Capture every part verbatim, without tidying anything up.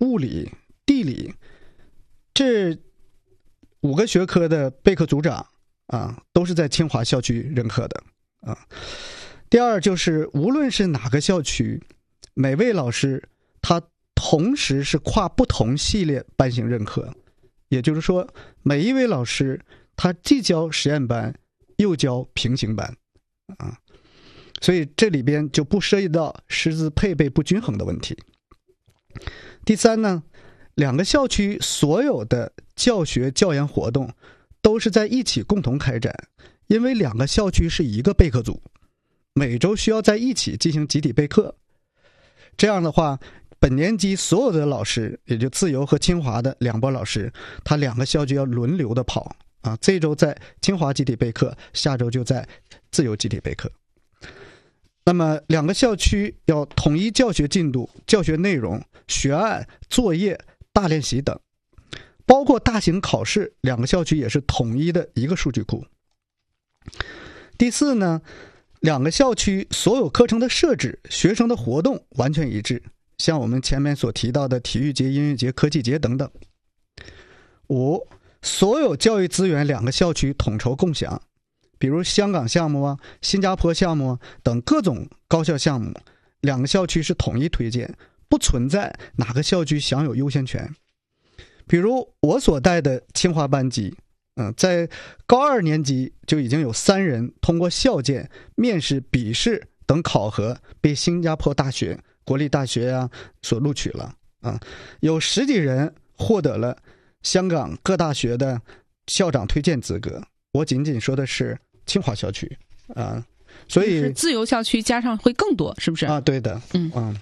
物理、地理这五个学科的备课组长啊，都是在清华校区任课的啊。第二就是无论是哪个校区，每位老师他同时是跨不同系列班型任课，也就是说每一位老师他既教实验班又教平行班啊，所以这里边就不涉及到师资配备不均衡的问题。第三呢，两个校区所有的教学教研活动都是在一起共同开展，因为两个校区是一个备课组，每周需要在一起进行集体备课。这样的话，本年级所有的老师，也就自由和清华的两波老师，他两个校区要轮流的跑啊，这周在清华集体备课，下周就在自由集体备课。那么两个校区要统一教学进度、教学内容、学案、作业、大练习等，包括大型考试，两个校区也是统一的一个数据库。第四呢，两个校区所有课程的设置、学生的活动完全一致，像我们前面所提到的体育节、音乐节、科技节等等。五，所有教育资源两个校区统筹共享，比如香港项目啊、新加坡项目啊等各种高校项目，两个校区是统一推荐，不存在哪个校区享有优先权。比如我所带的清华班级，嗯、呃，在高二年级就已经有三人通过校检、面试、笔试等考核被新加坡大学、国立大学啊所录取了啊、呃，有十几人获得了香港各大学的校长推荐资格。我仅仅说的是清华校区啊、呃，所以是自由校区加上会更多，是不是啊？ 对的， 嗯嗯。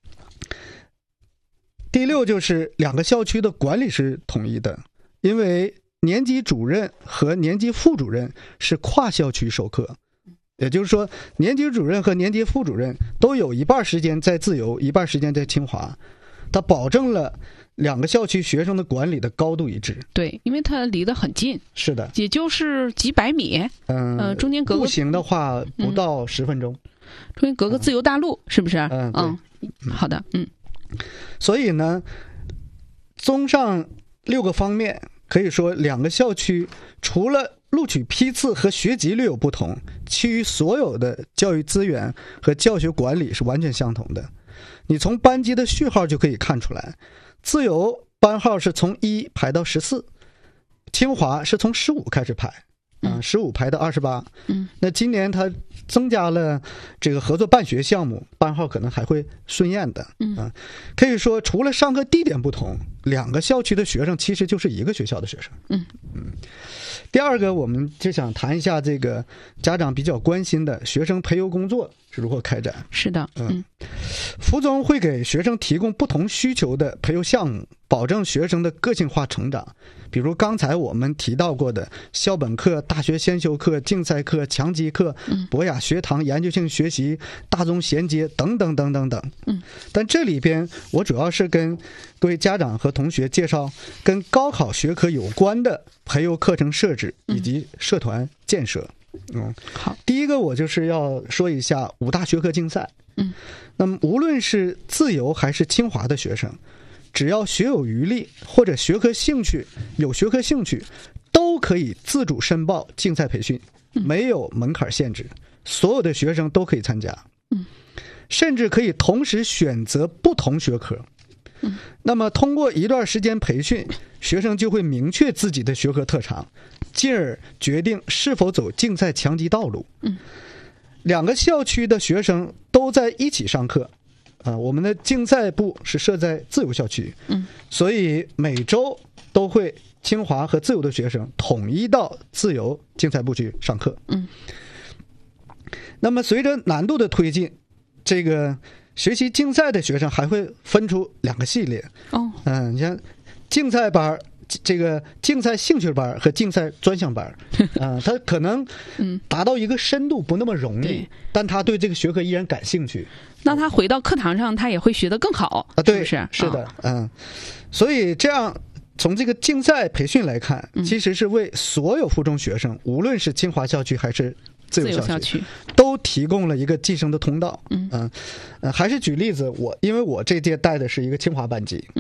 第六就是两个校区的管理是统一的，因为年级主任和年级副主任是跨校区授课，也就是说年级主任和年级副主任都有一半时间在自由，一半时间在清华，它保证了两个校区学生的管理的高度一致。 对，因为它离得很近， 是的， 也就是几百米，嗯、呃，中间隔个步行的话不到十分钟， 嗯、中间隔个自由大路，是不是？ 嗯嗯，好的，嗯。 所以呢，综上六个方面，可以说两个校区除了录取批次和学籍略有不同，其余所有的教育资源和教学管理是完全相同的。你从班级的序号就可以看出来，自由班号是从一排到十四，清华是从十五开始排。啊，十五排到二十八， 嗯， 那今年它增加了这个合作办学项目，班号可能还会顺延的， 嗯啊，可以说除了上课地点不同，两个校区的学生其实就是一个学校的学生， 嗯嗯。第二个，我们就想谈一下这个家长比较关心的学生培优工作是如何开展。 是的， 嗯，附中会给学生提供不同需求的培优项目，保证学生的个性化成长。比如刚才我们提到过的校本课、大学先修课、竞赛课、强基课、博雅学堂、研究性学习、大综衔接等等等等等。 嗯， 但这里边我主要是跟各位家长和同学介绍跟高考学科有关的培优课程设置以及社团建设。嗯， 好。 第一个我就是要说一下五大学科竞赛。 嗯， 那么无论是自由还是清华的学生，只要学有余力或者学科兴趣有学科兴趣，都可以自主申报竞赛培训，没有门槛限制，所有的学生都可以参加。 嗯， 甚至可以同时选择不同学科。 嗯， 那么通过一段时间培训，学生就会明确自己的学科特长，进而决定是否走竞赛强基道路。 嗯， 两个校区的学生都在一起上课。啊，我们的竞赛部是设在自由校区， 嗯， 所以每周都会清华和自由的学生统一到自由竞赛部去上课， 嗯。 那么随着难度的推进，这个学习竞赛的学生还会分出两个系列， 哦， 嗯，你像竞赛班。这个竞赛兴趣班和竞赛专项班，啊、呃，他可能达到一个深度不那么容易，但他对这个学科依然感兴趣。 那他回到课堂上，他也会学得更好啊，对， 是不是？ 是的，嗯、哦，所以这样从这个竞赛培训来看，其实是为所有附中学生，无论是清华校区还是自由校区，都提供了一个晋升的通道。嗯嗯、呃，还是举例子，我因为我这届带的是一个清华班级。